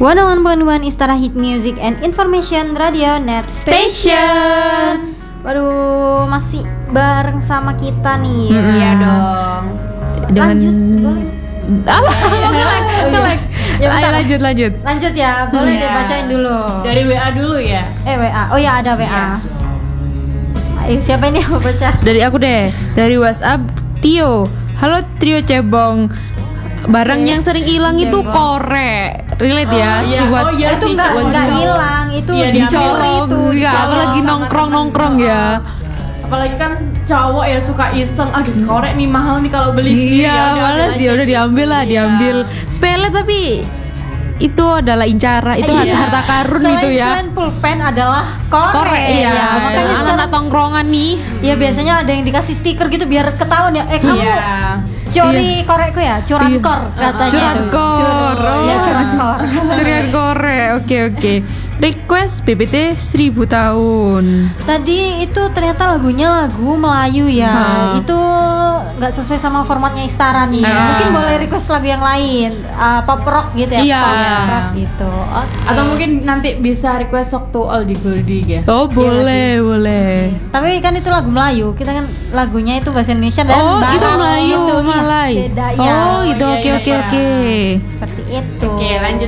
101.1 Istara Hit Music and Information Radio Net Station. Waduh, masih bareng sama kita nih. Iya dong. Lanjut. Apa? Ngelek. Ayo lanjut. Lanjut ya, boleh deh bacain dulu. Dari WA dulu ya. WA. Oh ya, ada WA. Yes. Ayo, siapa ini yang mau baca? Dari aku deh, dari WhatsApp Tio. Halo Trio Cebong. Barang yang sering hilang itu korek. Relate ya, iya. buat Oh, iya. Itu sih, enggak cowok. hilang, itu Iya, dicolong dicolong. Ya, apalagi nongkrong ya. Apalagi kan cowok ya suka iseng, aduh korek nih mahal nih kalau beli sendiri. Iya, males ya udah diambil lah, diambil. Sepele tapi itu adalah incara, itu Iya. harta karun itu ya. Selain pulpen adalah korek. Iya, Makanya anak-anak sekarang tongkrongan nih. ya biasanya ada yang dikasih stiker gitu biar ketahuan ya. Kamu Iya. curi korekku ya, curankor katanya. Curankor. Ya, curankor. Curian korek. Oke. Request PPT 1000 tahun. Tadi itu ternyata lagunya lagu Melayu ya. Itu nggak sesuai sama formatnya Istara nih. Mungkin boleh request lagu yang lain, pop rock gitu ya. Iya. Pop rock gitu. Oke. Atau mungkin nanti bisa request waktu oldie goldie ya. Oh, boleh. Tapi kan itu lagu Melayu, kita kan lagunya itu bahasa Indonesia dan Oh, barat itu Melayu, gitu. Iya, Malay. beda ya. Oh, itu iya, oke. iya. Seperti itu. Oke, lanjut.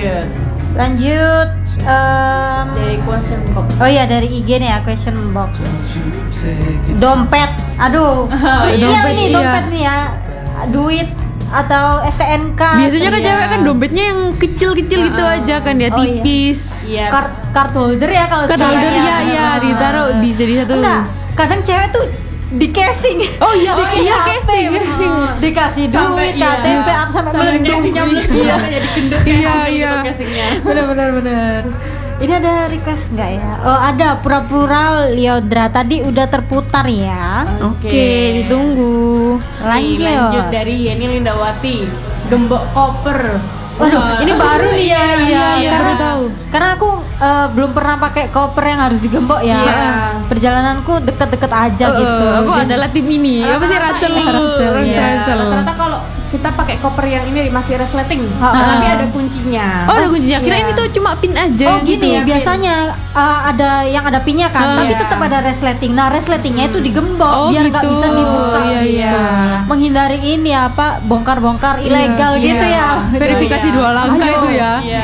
Lanjut. Dari question box. Oh iya, dari IG nih ya, question box. Dompet. Aduh. Sial dompet, nih iya. dompet nih ya. Duit atau STNK. Biasanya kan Iya. cewek kan dompetnya yang kecil-kecil gitu aja kan ya, Oh, iya. tipis. Iya. Card holder ya kalau Card sekarang holder ya, ditaruh di jadi satu. Enggak, kadang cewek tuh di casing. Oh iya, Di casing. Dikasih Sampai duit, KTP apa sampai melendung. casingnya melebihi jadi gendut Iya. casingnya. Bener. Ini ada request nggak ya? Oh ada, pura-pura Liodra tadi udah terputar ya. Oke, ditunggu. Lanjut dari Yeni Lindawati. Gembok koper. Waduh, ini baru nih ya. Iya, baru tahu. Karena aku belum pernah pakai koper yang harus digembok ya. Iya. Perjalananku deket-deket aja gitu. Aku adalah tim ini. Apa sih Rachel? Iya. Rachel. Ternyata kalau kita pakai koper yang ini masih resleting, Ah. tapi ada kuncinya. Oh, ada kuncinya. Kirain Iya. itu cuma pin aja. Oh gini, Iya, biasanya ada yang ada pinnya kan, tapi Iya. tetap ada resleting. Nah, resletingnya itu digembok Oh, biar nggak gitu. bisa dibuka. Iya, gitu. iya. Menghindari ini apa bongkar-bongkar ilegal Iya. gitu ya. Verifikasi Iya. 2 langkah Ayo. itu ya. Iya.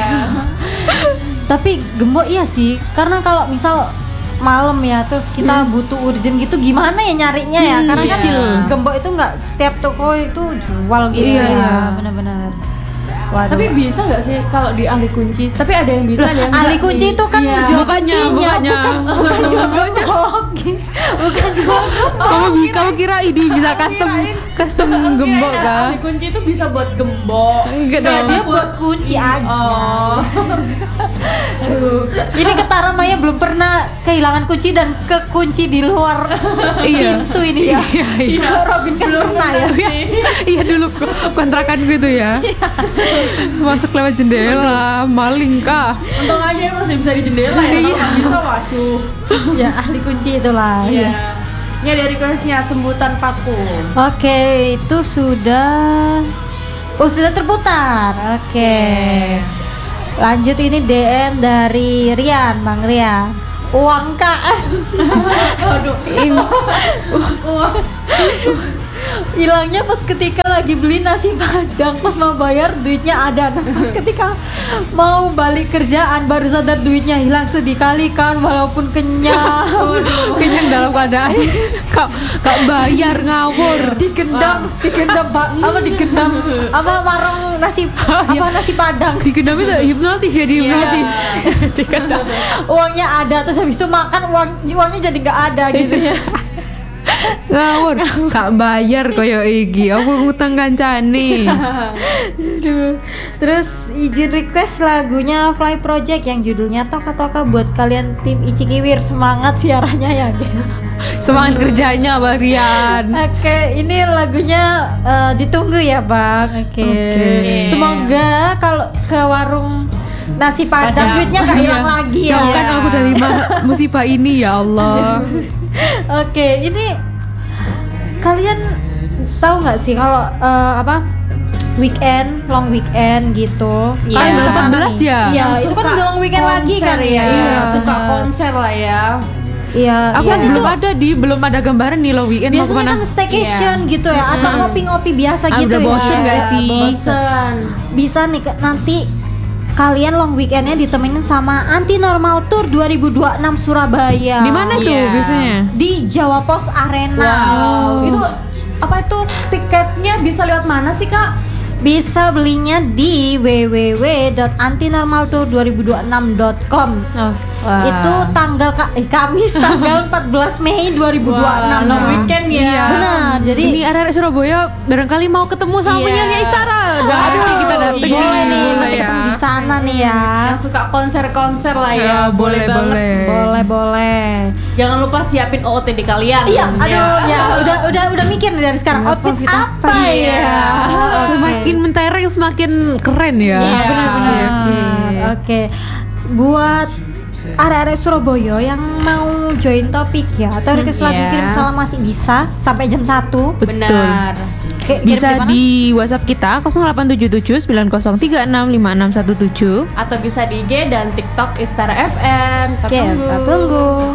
Tapi gembok iya sih, karena kalau misal malam ya terus kita butuh urgent gitu gimana ya nyarinya ya, karena kan kecil. gembok itu nggak setiap toko itu jual gitu Iya. ya, benar-benar. Waduh. Tapi bisa nggak sih kalau di ahli kunci? Tapi ada yang bisa yang ahli kunci itu kan Iya. jual Bukannya. bukan jual gembok. Bukan jual Kamu kira ini bisa custom gembok Ahli kah? kunci itu bisa buat gembok. Enggak ya, dong. dia buat kunci aja. Oh. Ini Ketara Maya belum pernah kehilangan kunci dan kekunci di luar Iya. pintu ini ya. Iya. Robin kan pernah ya. Iya dulu kontrakan gue tuh ya. Masuk lewat jendela, maling kah? Untung aja masih bisa di jendela ya. Kalau nggak bisa, waduh. Ya ahli kunci itulah. Iya. Ini ada requestnya sembutan paku. Oke, itu sudah sudah terputar. Oke. Lanjut ini DM dari Rian, Bang Rian. Uang Kak. Aduh. Hilangnya pas ketika lagi beli nasi padang, pas mau bayar duitnya ada. Nah, pas ketika mau balik kerjaan baru sadar duitnya hilang, sedih kali kan walaupun kenyang. Kenyang dalam keadaan kak bayar ngawur. digendam apa warung nasi nasi padang. Digendam itu hipnotis ya, dihipnotis. Uangnya ada terus habis itu makan uangnya jadi nggak ada gitu ya. Ngawur, kak bayar koyo iki. Aku ngutang kancane. Aduh. Terus izin request lagunya Fly Project yang judulnya Toka-Toka buat kalian tim Icikiwir. Semangat siarannya ya guys. Semangat kerjanya Bang Rian. Oke, ini lagunya ditunggu ya Bang. Oke. Semoga kalau ke warung nasi padang duitnya nggak hilang lagi ya. Jauhkan aku dari musibah ini ya Allah. Oke, ini kalian tahu nggak sih kalau long weekend gitu. Iya. Tanggal 14 ya? Iya, Yang itu kan suka udah long weekend lagi konser kan ya. ya. Iya, suka konser lah ya. Iya. Aku iya. belum ada gambaran nih long weekend mau Biasanya kemana. kan staycation gitu ya, atau ngopi-ngopi biasa Ah, gitu udah ya. bosen gak sih? Bosen. Bisa nih nanti kalian long weekendnya ditemenin sama Anti Normal Tour 2026 Surabaya. Di mana tuh Iya. biasanya? Di Jawa Pos Arena. Wow. Itu apa itu tiketnya bisa lewat mana sih, Kak? Bisa belinya di www.antinormaltour2026.com. Oh. Itu tanggal Kamis tanggal 14 Mei 2026. Long weekend ya. Iya. Benar. Jadi Ini arek Surabaya barangkali mau ketemu sama Iya. penyanyi Istara. Udah Waduh, kita dateng. boleh nih Boleh kita ketemu di sana nih ya. Yang suka konser-konser lah ya. Ya, boleh, banget. boleh. Boleh. Jangan lupa siapin OOTD kalian. Iya, aduh ya udah mikir nih dari sekarang outfit apa ya. Semakin mentereng semakin keren ya. Iya, benar-benar. Oke. Buat arek-arek Surabaya yang mau join topik ya atau request lagu Iya. kirim salam masih bisa sampai jam 1. Benar. Bisa di WhatsApp kita 0877 9036 5617. Atau bisa di IG dan TikTok Istara FM. Oke, kita tunggu.